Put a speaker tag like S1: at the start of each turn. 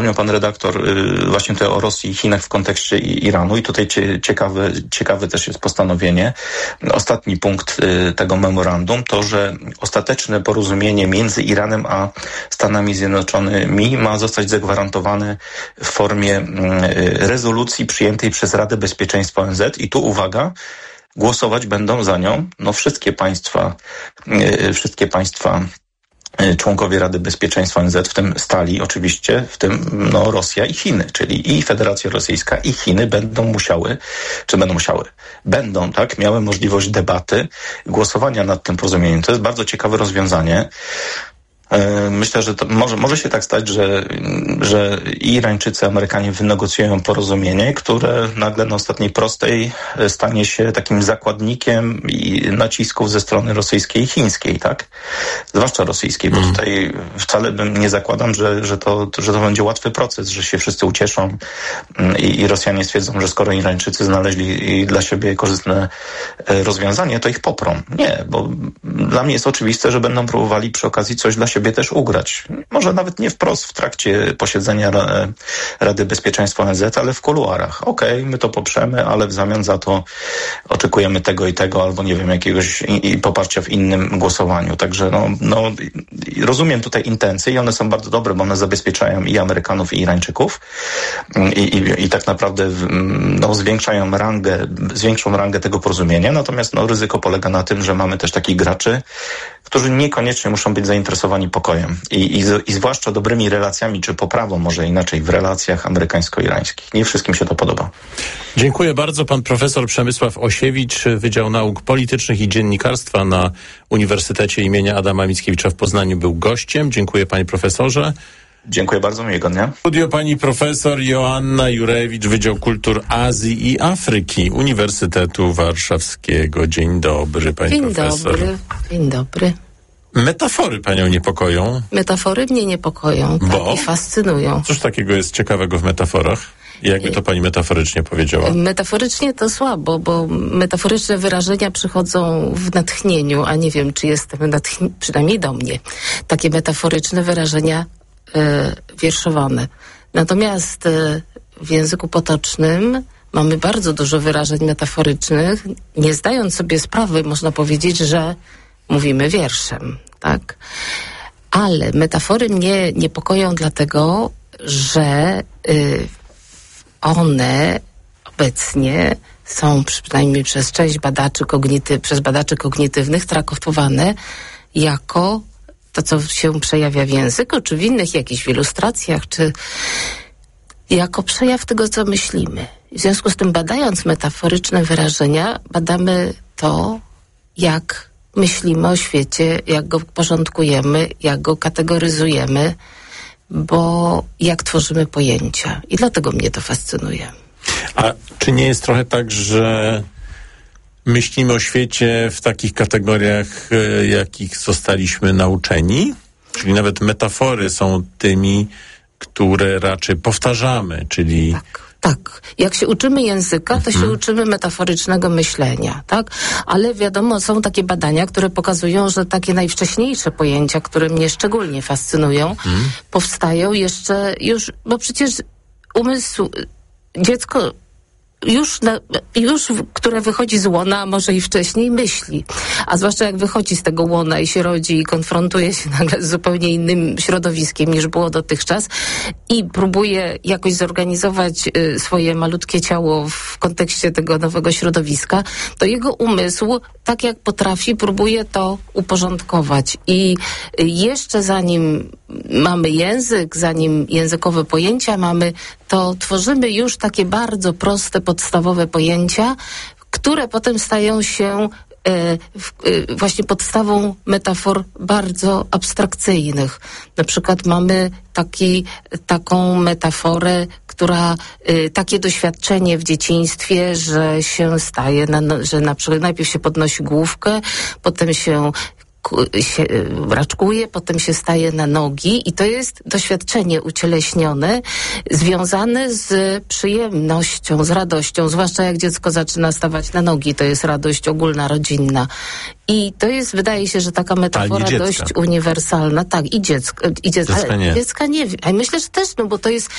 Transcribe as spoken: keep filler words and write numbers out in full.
S1: Pan redaktor właśnie tutaj o Rosji i Chinach w kontekście Iranu i tutaj ciekawe, ciekawe też jest postanowienie. Ostatni punkt tego memorandum to, że ostateczne porozumienie między Iranem a Stanami Zjednoczonymi ma zostać zagwarantowane w formie rezolucji przyjętej przez Radę Bezpieczeństwa O N Z i tu uwaga, głosować będą za nią no wszystkie państwa, wszystkie państwa członkowie Rady Bezpieczeństwa O N Z, w tym stali oczywiście, w tym no, Rosja i Chiny, czyli i Federacja Rosyjska i Chiny będą musiały, czy będą musiały, będą, tak, miały możliwość debaty, głosowania nad tym porozumieniem. To jest bardzo ciekawe rozwiązanie. Myślę, że to może, może się tak stać, że, że i Irańczycy, Amerykanie wynegocjują porozumienie, które nagle na ostatniej prostej stanie się takim zakładnikiem i nacisków ze strony rosyjskiej i chińskiej, tak? Zwłaszcza rosyjskiej, bo mm. tutaj wcale bym nie zakładam, że, że, to, że to będzie łatwy proces, że się wszyscy ucieszą i, i Rosjanie stwierdzą, że skoro Irańczycy znaleźli dla siebie korzystne rozwiązanie, to ich poprą. Nie, bo dla mnie jest oczywiste, że będą próbowali przy okazji coś dla siebie też ugrać. Może nawet nie wprost w trakcie posiedzenia Rady Bezpieczeństwa O N Z, ale w kuluarach. Okej, okay, my to poprzemy, ale w zamian za to oczekujemy tego i tego, albo nie wiem, jakiegoś i, i poparcia w innym głosowaniu. Także no, no, rozumiem tutaj intencje i one są bardzo dobre, bo one zabezpieczają i Amerykanów, i Irańczyków i, i, i tak naprawdę no, zwiększają rangę, zwiększą rangę tego porozumienia. Natomiast no, ryzyko polega na tym, że mamy też takich graczy, którzy niekoniecznie muszą być zainteresowani pokojem i, i, i zwłaszcza dobrymi relacjami, czy poprawą może inaczej w relacjach amerykańsko-irańskich. Nie wszystkim się to podoba.
S2: Dziękuję bardzo. Pan profesor Przemysław Osiewicz, Wydział Nauk Politycznych i Dziennikarstwa na Uniwersytecie imienia Adama Mickiewicza w Poznaniu był gościem. Dziękuję panie profesorze.
S1: Dziękuję bardzo, miłego dnia.
S2: Studio pani profesor Joanna Jurewicz, Wydział Kultur Azji i Afryki Uniwersytetu Warszawskiego. Dzień dobry, pani
S3: Dzień
S2: profesor.
S3: Dzień dobry, dzień dobry.
S2: Metafory panią niepokoją?
S3: Metafory mnie niepokoją, tak,
S2: Bo?
S3: i fascynują.
S2: Cóż takiego jest ciekawego w metaforach? Jakby to pani metaforycznie powiedziała?
S3: Metaforycznie to słabo, bo metaforyczne wyrażenia przychodzą w natchnieniu, a nie wiem, czy jestem natchnięty, przynajmniej do mnie, takie metaforyczne wyrażenia e, wierszowane. Natomiast e, w języku potocznym mamy bardzo dużo wyrażeń metaforycznych, nie zdając sobie sprawy, można powiedzieć, że mówimy wierszem, tak? Ale metafory mnie niepokoją dlatego, że y, one obecnie są przynajmniej przez część badaczy kognity- przez badaczy kognitywnych traktowane jako to, co się przejawia w języku, czy w innych jakichś w ilustracjach, czy jako przejaw tego, co myślimy. W związku z tym, badając metaforyczne wyrażenia, badamy to, jak myślimy o świecie, jak go porządkujemy, jak go kategoryzujemy, bo jak tworzymy pojęcia. I dlatego mnie to fascynuje.
S2: A czy nie jest trochę tak, że myślimy o świecie w takich kategoriach, jakich zostaliśmy nauczeni? Czyli nawet metafory są tymi, które raczej powtarzamy, czyli...
S3: Tak. Tak, jak się uczymy języka, to mhm. się uczymy metaforycznego myślenia, tak? Ale wiadomo, są takie badania, które pokazują, że takie najwcześniejsze pojęcia, które mnie szczególnie fascynują, mhm. powstają jeszcze już, bo przecież umysł, dziecko już, na, już które wychodzi z łona, a może i wcześniej, myśli. A zwłaszcza jak wychodzi z tego łona i się rodzi i konfrontuje się nagle z zupełnie innym środowiskiem niż było dotychczas i próbuje jakoś zorganizować y, swoje malutkie ciało w kontekście tego nowego środowiska, to jego umysł, tak jak potrafi, próbuje to uporządkować. I y, jeszcze zanim mamy język, zanim językowe pojęcia mamy, to tworzymy już takie bardzo proste, podstawowe pojęcia, które potem stają się e, w, e, właśnie podstawą metafor bardzo abstrakcyjnych. Na przykład mamy taki, taką metaforę, która, e, takie doświadczenie w dzieciństwie, że się staje, na, że na przykład najpierw się podnosi główkę, potem się się raczkuje, potem się staje na nogi i to jest doświadczenie ucieleśnione, związane z przyjemnością, z radością, zwłaszcza jak dziecko zaczyna stawać na nogi, to jest radość ogólna, rodzinna. I to jest, wydaje się, że taka metafora dość uniwersalna. Tak, i dziecko, i dziecko,
S2: dziecka
S3: ale
S2: nie.
S3: dziecka nie wiem. A myślę, że też, no bo to jest